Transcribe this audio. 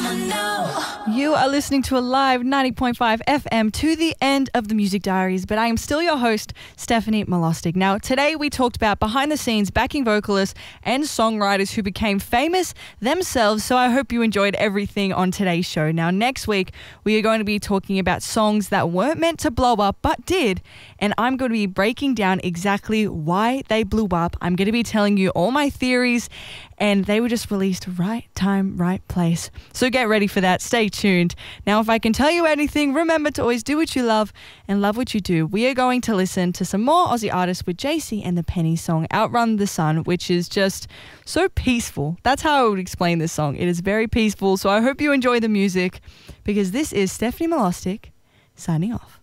You are listening to a live 90.5 FM to the end of the Music Diaries, but I am still your host, Stephanie Milostic. Now, today we talked about behind the scenes backing vocalists and songwriters who became famous themselves, so I hope you enjoyed everything on today's show. Now, next week, we are going to be talking about songs that weren't meant to blow up, but did, and I'm going to be breaking down exactly why they blew up. I'm going to be telling you all my theories, and they were just released right time, right place. So get ready for that. Stay tuned. Now, if I can tell you anything, remember to always do what you love and love what you do. We are going to listen to some more Aussie artists with JC and the Penny song Outrun the Sun, which is just so peaceful. That's how I would explain this song. It is very peaceful. So I hope you enjoy the music, because this is Stephanie Milostic signing off.